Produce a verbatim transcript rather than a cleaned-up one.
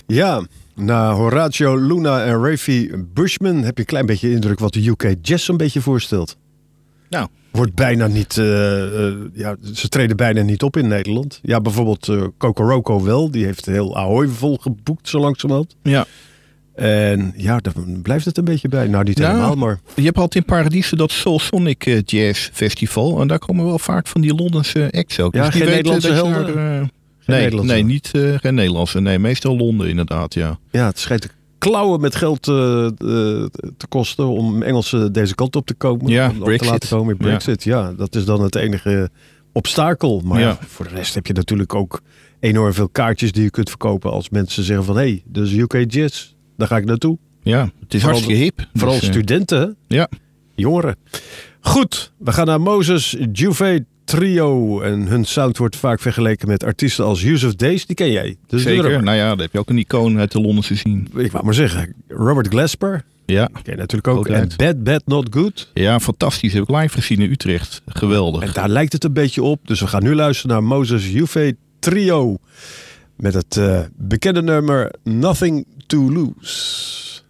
Ja, na Horatio Luna en Rafi Bushman heb je een klein beetje indruk wat de U K Jazz een beetje voorstelt. Nou. Wordt bijna niet, uh, uh, ja, ze treden bijna niet op in Nederland. Ja, bijvoorbeeld uh, Kokoroko wel, die heeft heel Ahoy vol geboekt zo langzamerhand. Ja. En ja, daar blijft het een beetje bij. Nou, niet nou, helemaal, maar... Je hebt altijd in Paradiso dat Soul Sonic uh, Jazz Festival. En daar komen wel vaak van die Londense acts ook. Ja, dus geen Nederlandse helden? Naar, uh, geen nee, Nederlandse. nee, niet uh, geen Nederlandse. Nee, meestal Londen inderdaad, ja. Ja, het schijnt te klauwen met geld uh, uh, te kosten om Engelsen deze kant op te komen. Ja, om Brexit. te laten komen in Brexit. Ja. ja, dat is dan het enige obstakel. Maar ja. Ja, voor de rest heb je natuurlijk ook enorm veel kaartjes die je kunt verkopen als mensen zeggen van hé, hey, dus U K Jazz, daar ga ik naartoe. Ja, het is vooral hartstikke hip. Vooral dus, studenten, ja. jongeren. Goed, we gaan naar Moses Juve Trio. En hun sound wordt vaak vergeleken met artiesten als Yusuf Days. Die ken jij. Dus zeker, nou ja, daar heb je ook een icoon uit de Londense zien. Ik wou maar zeggen, Robert Glasper. Ja. Ken je natuurlijk ook. En Bad Bad Not Good. Ja, fantastisch. Heb ik live gezien in Utrecht. Geweldig. En daar lijkt het een beetje op. Dus we gaan nu luisteren naar Moses Juve Trio. Met het uh, bekende nummer Nothing to Lose.